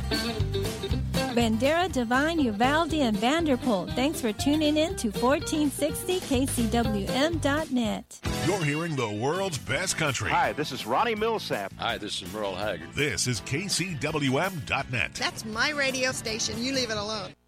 Bandera, Devine, Uvalde, and Vanderpool. Thanks for tuning in to 1460kcwm.net. You're hearing the world's best country. Hi, this is Ronnie Millsap. Hi, this is Merle Haggard. This is kcwm.net. That's my radio station. You leave it alone.